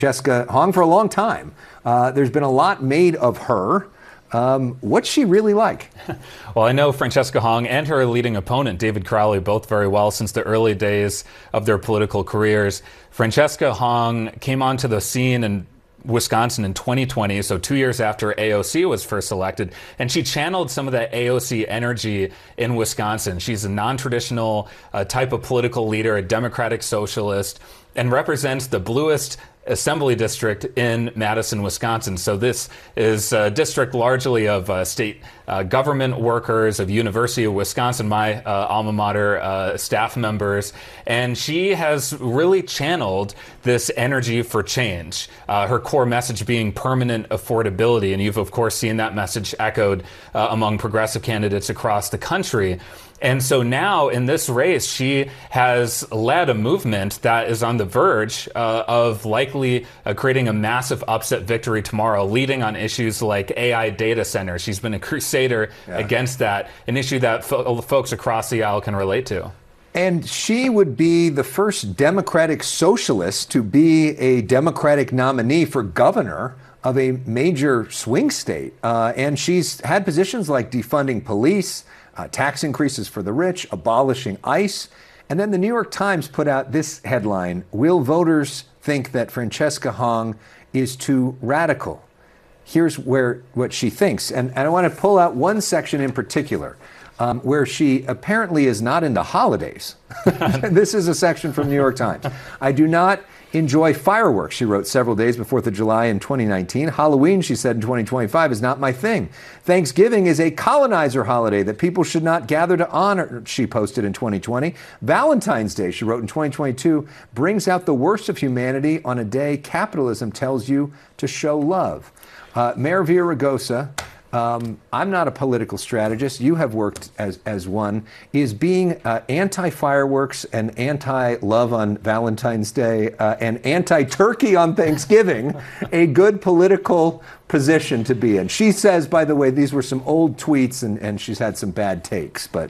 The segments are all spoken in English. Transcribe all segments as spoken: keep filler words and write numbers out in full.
Francesca Hong for a long time. Uh, there's been a lot made of her. Um, what's she really like? Well, I know Francesca Hong and her leading opponent, David Crowley, both very well since the early days of their political careers. Francesca Hong came onto the scene in Wisconsin in twenty twenty, so two years after A O C was first elected, and she channeled some of that A O C energy in Wisconsin. She's a non-traditional uh, type of political leader, a democratic socialist, and represents the bluest assembly district in Madison, Wisconsin. So this is a district largely of uh, state uh, government workers, of University of Wisconsin, my uh, alma mater, uh, staff members. And she has really channeled this energy for change, uh, her core message being permanent affordability. And you've, of course, seen that message echoed uh, among progressive candidates across the country. And so now in this race, she has led a movement that is on the verge uh, of likely uh, creating a massive upset victory tomorrow, leading on issues like A I data centers. She's been a crusader yeah. against that, an issue that fo- folks across the aisle can relate to. And she would be the first Democratic socialist to be a Democratic nominee for governor of a major swing state. Uh, and she's had positions like defunding police, Uh, tax increases for the rich, abolishing ICE. And then the New York Times put out this headline: will voters think that Francesca Hong is too radical? Here's where what she thinks. And, and I want to pull out one section in particular um, where she apparently is not into holidays. This is a section from New York Times. I do not enjoy fireworks, she wrote several days before Fourth of July in twenty nineteen. Halloween, she said in twenty twenty-five, is not my thing. Thanksgiving is a colonizer holiday that people should not gather to honor, she posted in twenty twenty. Valentine's Day, she wrote in twenty twenty-two, brings out the worst of humanity on a day capitalism tells you to show love. Uh, Mayor Villaraigosa, Um, I'm not a political strategist. You have worked as as one. Is being uh, anti-fireworks and anti-love on Valentine's Day uh, and anti-turkey on Thanksgiving a good political position to be in? She says, by the way, these were some old tweets and, and she's had some bad takes, but.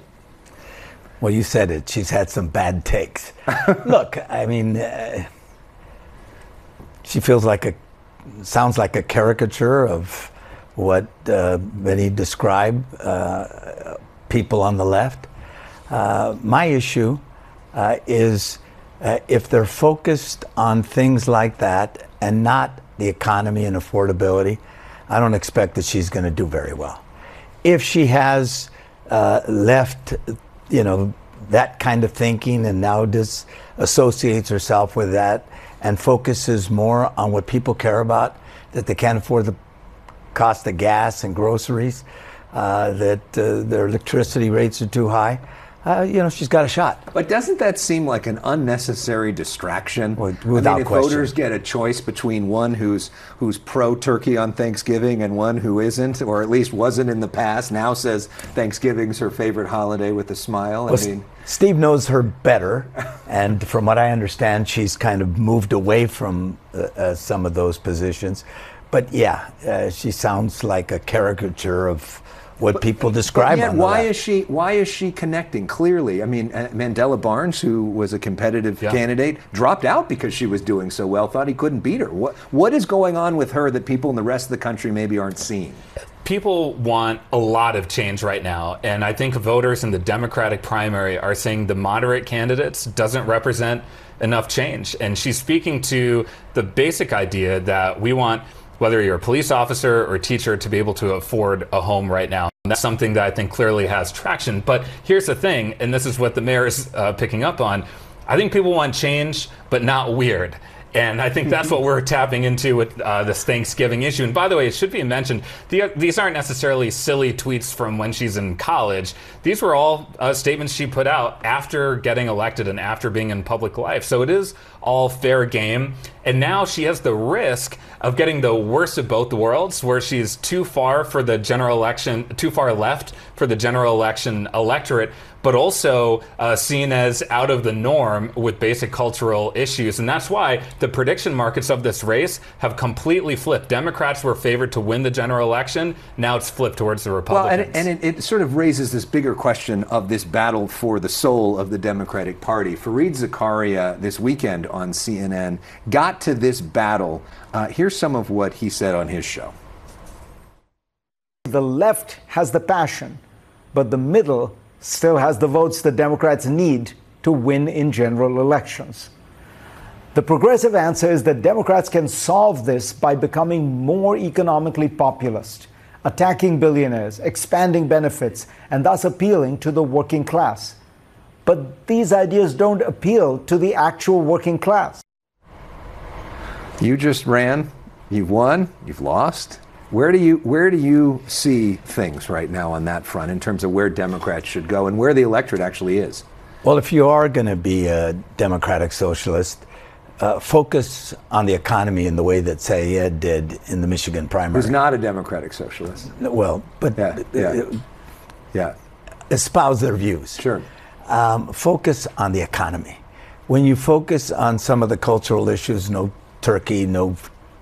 Well, you said it. She's had some bad takes. Look, I mean, uh, she feels like a, sounds like a caricature of what uh, many describe uh, people on the left. Uh, my issue uh, is uh, if they're focused on things like that and not the economy and affordability, I don't expect that she's going to do very well. If she has uh, left, you know, that kind of thinking and now disassociates herself with that and focuses more on what people care about, that they can't afford the cost of gas and groceries, uh, that uh, their electricity rates are too high, uh, you know, she's got a shot. But doesn't that seem like an unnecessary distraction? Well, without I mean, if question. voters get a choice between one who's who's pro-turkey on Thanksgiving and one who isn't, or at least wasn't in the past, now says Thanksgiving's her favorite holiday with a smile. Well, I mean, Steve knows her better, and from what I understand, she's kind of moved away from uh, uh, some of those positions. But yeah, uh, she sounds like a caricature of what but, people describe. But yet, on the why left. is she? Why is she connecting? Clearly, I mean, uh, Mandela Barnes, who was a competitive yeah. candidate, dropped out because she was doing so well. Thought he couldn't beat her. What What is going on with her that people in the rest of the country maybe aren't seeing? People want a lot of change right now, and I think voters in the Democratic primary are saying the moderate candidates doesn't represent enough change. And she's speaking to the basic idea that we want, whether you're a police officer or a teacher, to be able to afford a home right now. And that's something that I think clearly has traction. But here's the thing, and this is what the mayor is uh, picking up on. I think people want change, but not weird. And I think that's what we're tapping into with uh, this Thanksgiving issue. And by the way, it should be mentioned, the, these aren't necessarily silly tweets from when she's in college. These were all uh, statements she put out after getting elected and after being in public life. So it is all fair game. And now she has the risk of getting the worst of both worlds, where she's too far for the general election, too far left for the general election electorate, but also uh, seen as out of the norm with basic cultural issues. And that's why the prediction markets of this race have completely flipped. Democrats were favored to win the general election. Now it's flipped towards the Republicans. Well, and, and it, it sort of raises this bigger question of this battle for the soul of the Democratic Party. Fareed Zakaria this weekend on C N N got got to this battle. Uh, here's some of what he said on his show. The left has the passion, but the middle still has the votes the Democrats need to win in general elections. The progressive answer is that Democrats can solve this by becoming more economically populist, attacking billionaires, expanding benefits, and thus appealing to the working class. But these ideas don't appeal to the actual working class. You just ran, you've won, you've lost. Where do you where do you see things right now on that front in terms of where Democrats should go and where the electorate actually is? Well, if you are going to be a democratic socialist, uh, focus on the economy in the way that Syed did in the Michigan primary. Who's not a democratic socialist. Well, but yeah, yeah, yeah. espouse their views. Sure. Um, focus on the economy. When you focus on some of the cultural issues, no turkey, no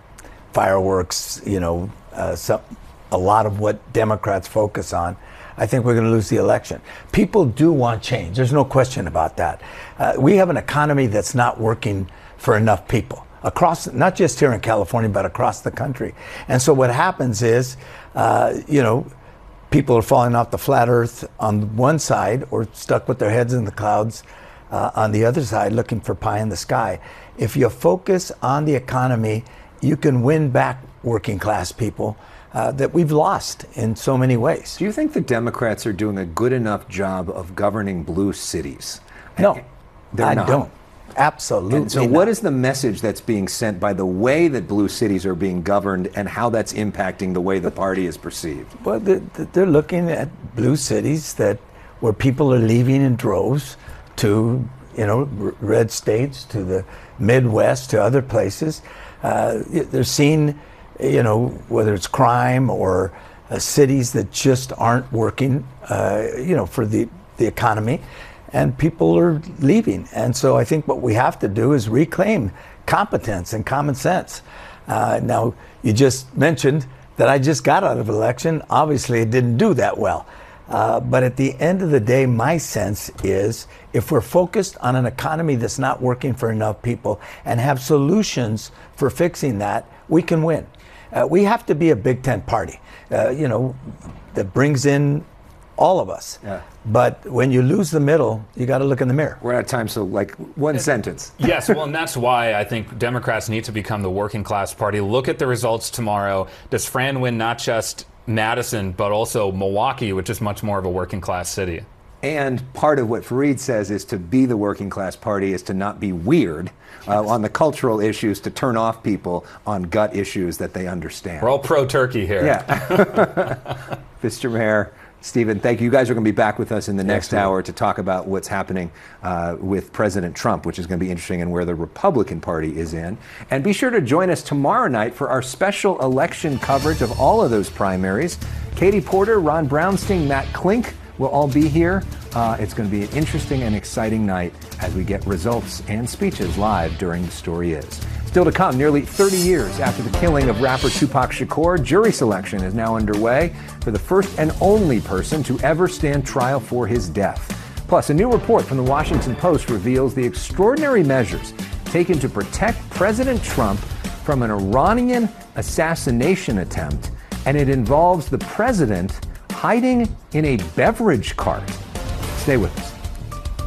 fireworks, you know, uh, some, a lot of what Democrats focus on, I think we're going to lose the election. People do want change. There's no question about that. Uh, we have an economy that's not working for enough people across, not just here in California, but across the country. And so what happens is, uh, you know, people are falling off the flat earth on one side or stuck with their heads in the clouds uh, on the other side looking for pie in the sky. If you focus on the economy, you can win back working class people uh, that we've lost in so many ways. Do you think the Democrats are doing a good enough job of governing blue cities? No, They're I not. don't. Absolutely. And so not. what is the message that's being sent by the way that blue cities are being governed and how that's impacting the way the party is perceived? Well, they're, they're looking at blue cities that where people are leaving in droves to, you know, r- red states, to the Midwest, to other places. Uh, they're seeing, you know, whether it's crime or uh, cities that just aren't working, uh, you know, for the, the economy. And people are leaving. And so I think what we have to do is reclaim competence and common sense. Uh, now, you just mentioned that I just got out of election. Obviously, it didn't do that well. Uh, but at the end of the day, my sense is if we're focused on an economy that's not working for enough people and have solutions for fixing that, we can win. Uh, we have to be a Big Tent party, uh, you know, that brings in all of us. Yeah. But when you lose the middle, you got to look in the mirror. We're out of time, so like one it, sentence. Yes, well, and that's why I think Democrats need to become the working class party. Look at the results tomorrow. Does Fran win not just Madison, but also Milwaukee, which is much more of a working class city? And part of what Fareed says is to be the working class party is to not be weird uh, on the cultural issues, to turn off people on gut issues that they understand. We're all pro-turkey here. Yeah. Mister Mayor, Stephen, thank you. You guys are going to be back with us in the next Absolutely. hour to talk about what's happening uh, with President Trump, which is going to be interesting, and where the Republican Party is in. And be sure to join us tomorrow night for our special election coverage of all of those primaries. Katie Porter, Ron Brownstein, Matt Klink will all be here. Uh, it's going to be an interesting and exciting night as we get results and speeches live during The Story Is. Still to come, nearly thirty years after the killing of rapper Tupac Shakur, jury selection is now underway for the first and only person to ever stand trial for his death. Plus, a new report from the Washington Post reveals the extraordinary measures taken to protect President Trump from an Iranian assassination attempt, and it involves the president hiding in a beverage cart. Stay with us.